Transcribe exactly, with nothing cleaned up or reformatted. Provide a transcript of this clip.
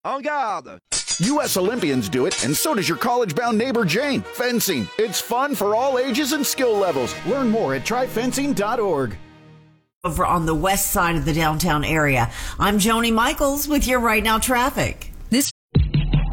En garde! U S Olympians do it, and so does your college-bound neighbor Jane. Fencing. It's fun for all ages and skill levels. Learn more at try fencing dot org. Over on the west side of the downtown area, I'm Joni Michaels with your Right Now traffic.